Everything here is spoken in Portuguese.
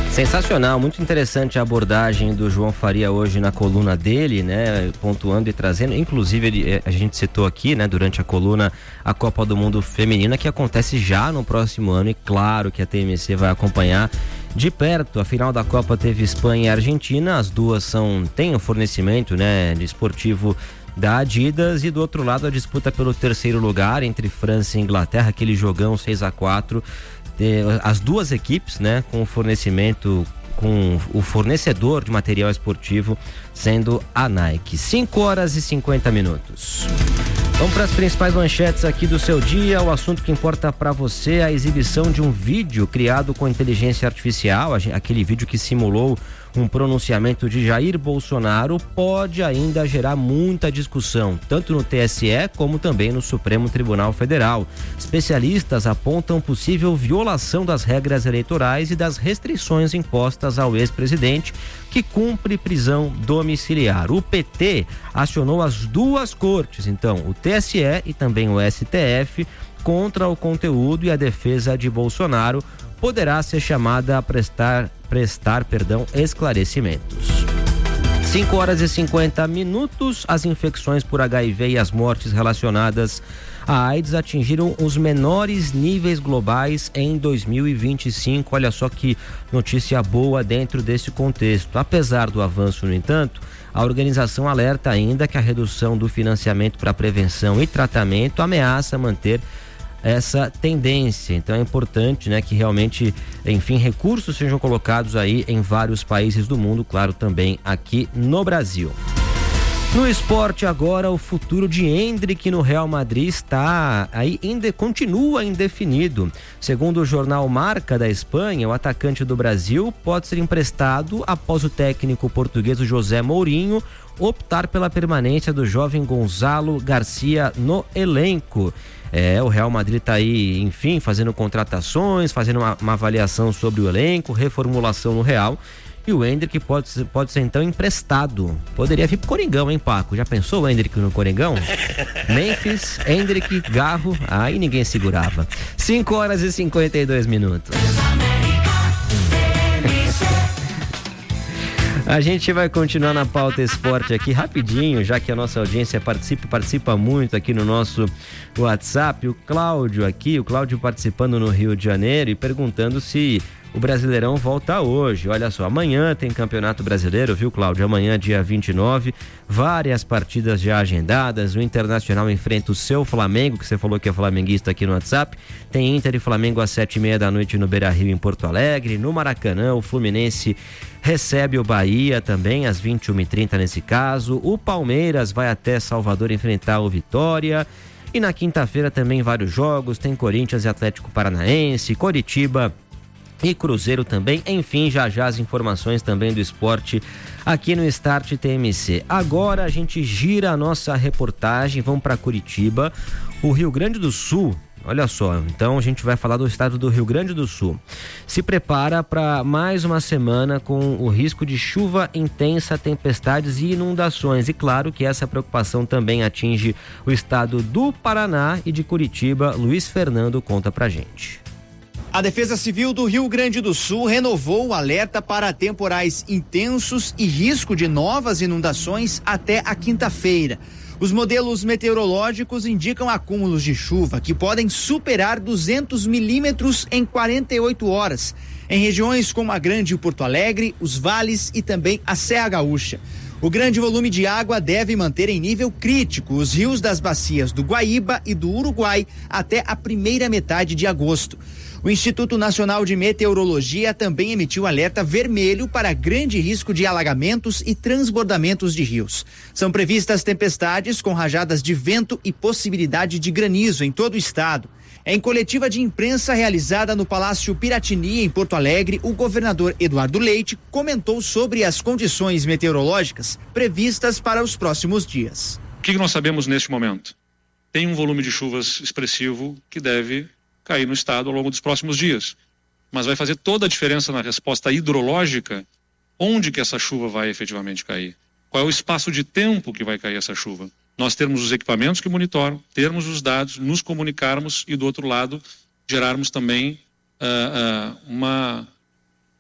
Sensacional, muito interessante a abordagem do João Faria hoje na coluna dele, né, pontuando e trazendo, inclusive a gente citou aqui, né, durante a coluna, a Copa do Mundo Feminina, que acontece já no próximo ano, e claro que a TMC vai acompanhar de perto. A final da Copa teve Espanha e Argentina, as duas têm um fornecimento, né, de esportivo da Adidas, e do outro lado a disputa pelo terceiro lugar entre França e Inglaterra, aquele jogão 6-4, as duas equipes, né, com o fornecimento, com o fornecedor de material esportivo sendo a Nike. 5h50. Vamos para as principais manchetes aqui do seu dia. O assunto que importa para você é a exibição de um vídeo criado com inteligência artificial, aquele vídeo que simulou um pronunciamento de Jair Bolsonaro, pode ainda gerar muita discussão, tanto no TSE como também no Supremo Tribunal Federal. Especialistas apontam possível violação das regras eleitorais e das restrições impostas ao ex-presidente, que cumpre prisão domiciliar. O PT acionou as duas cortes, então, o TSE e também o STF, contra o conteúdo, e a defesa de Bolsonaro poderá ser chamada a prestar esclarecimentos. 5h50. As infecções por HIV e as mortes relacionadas à AIDS atingiram os menores níveis globais em 2025. Olha só que notícia boa dentro desse contexto. Apesar do avanço, no entanto, a organização alerta ainda que a redução do financiamento para prevenção e tratamento ameaça manter essa tendência. Então é importante, né, que realmente, enfim, recursos sejam colocados aí em vários países do mundo, claro, também aqui no Brasil. No esporte agora, o futuro de Endrick no Real Madrid está aí, continua indefinido. Segundo o jornal Marca da Espanha, o atacante do Brasil pode ser emprestado após o técnico português José Mourinho optar pela permanência do jovem Gonzalo Garcia no elenco. O Real Madrid está aí, enfim, fazendo contratações, fazendo uma avaliação sobre o elenco, reformulação no Real. E o Endrick pode ser então emprestado. Poderia vir pro Coringão, hein, Paco? Já pensou o Endrick no Coringão? Memphis, Endrick, Garro, aí ninguém segurava. 5h52. A gente vai continuar na pauta esporte aqui rapidinho, já que a nossa audiência participa muito aqui no nosso WhatsApp. O Cláudio participando no Rio de Janeiro e perguntando se o Brasileirão volta hoje. Olha só, amanhã tem Campeonato Brasileiro, viu, Cláudio? Amanhã, dia 29, várias partidas já agendadas. O Internacional enfrenta o seu Flamengo, que você falou que é flamenguista aqui no WhatsApp. Tem Inter e Flamengo às 7h30 no Beira-Rio, em Porto Alegre. No Maracanã, o Fluminense recebe o Bahia também às 21h30 nesse caso. O Palmeiras vai até Salvador enfrentar o Vitória. E na quinta-feira também vários jogos. Tem Corinthians e Atlético Paranaense, Coritiba e Cruzeiro também. Enfim, já as informações também do esporte aqui no Start TMC. Agora a gente gira a nossa reportagem, vamos para Curitiba. O Rio Grande do Sul, olha só, então a gente vai falar do estado do Rio Grande do Sul. Se prepara para mais uma semana com o risco de chuva intensa, tempestades e inundações. E claro que essa preocupação também atinge o estado do Paraná e de Curitiba. Luiz Fernando conta pra gente. A Defesa Civil do Rio Grande do Sul renovou o alerta para temporais intensos e risco de novas inundações até a quinta-feira. Os modelos meteorológicos indicam acúmulos de chuva que podem superar 200 milímetros em 48 horas, em regiões como a Grande Porto Alegre, os vales e também a Serra Gaúcha. O grande volume de água deve manter em nível crítico os rios das bacias do Guaíba e do Uruguai até a primeira metade de agosto. O Instituto Nacional de Meteorologia também emitiu alerta vermelho para grande risco de alagamentos e transbordamentos de rios. São previstas tempestades com rajadas de vento e possibilidade de granizo em todo o estado. Em coletiva de imprensa realizada no Palácio Piratini, em Porto Alegre, o governador Eduardo Leite comentou sobre as condições meteorológicas previstas para os próximos dias. O que nós sabemos neste momento? Tem um volume de chuvas expressivo que deve cair no estado ao longo dos próximos dias. Mas vai fazer toda a diferença na resposta hidrológica onde que essa chuva vai efetivamente cair. Qual é o espaço de tempo que vai cair essa chuva? Nós termos os equipamentos que monitoram, termos os dados, nos comunicarmos e do outro lado gerarmos também uma